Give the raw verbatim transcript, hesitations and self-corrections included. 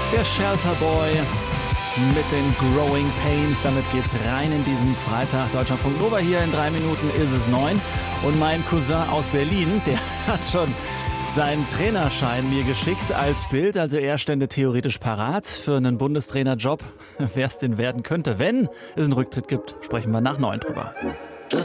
Der Shelter Boy mit den Growing Pains. Damit geht's rein in diesen Freitag. Deutschlandfunk Nova, hier in drei Minuten ist es neun. Und mein Cousin aus Berlin, der hat schon seinen Trainerschein mir geschickt als Bild. Also er stände theoretisch parat für einen Bundestrainerjob. Wer es denn werden könnte, wenn es einen Rücktritt gibt, sprechen wir nach neun drüber.